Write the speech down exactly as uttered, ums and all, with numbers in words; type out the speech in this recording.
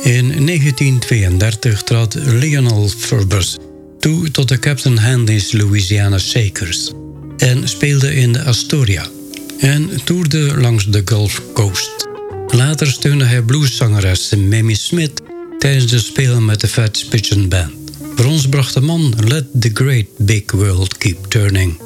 In negentien tweeëndertig trad Lionel Furbus toe tot de Captain Handy's Louisiana Shakers en speelde in de Astoria en toerde langs de Gulf Coast. Later steunde hij blueszangeres Mamie Smith tijdens de spelen met de Fats Pigeon Band. Voor ons bracht de man Let the Great Big World Keep Turning.